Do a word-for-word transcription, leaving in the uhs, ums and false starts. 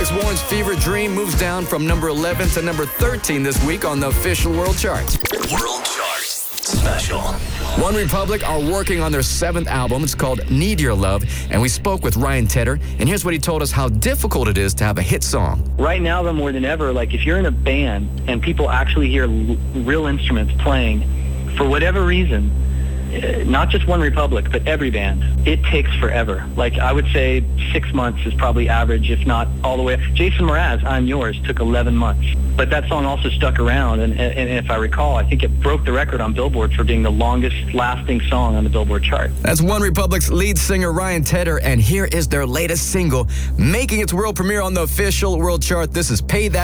Republic's Warren's Fever Dream moves down from number eleven to number thirteen this week on the official world charts. World Chart Special. One Republic are working on their seventh album. It's called Need Your Love, and we spoke with Ryan Tedder, and here's what he told us how difficult it is to have a hit song. Right now, though, more than ever, like if you're in a band and people actually hear l- real instruments playing, for whatever reason, uh, not just One Republic, but every band, it takes forever. Like I would say six months is probably average, if not all the way. Jason Mraz, I'm Yours, took eleven months. But that song also stuck around, and, and, and if I recall, I think it broke the record on Billboard for being the longest-lasting song on the Billboard chart. That's One Republic's lead singer, Ryan Tedder, and here is their latest single, making its world premiere on the official world chart. This is Pay That